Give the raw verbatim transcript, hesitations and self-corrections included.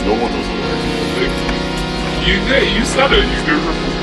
No one knows what I do. You did. You said it. You did.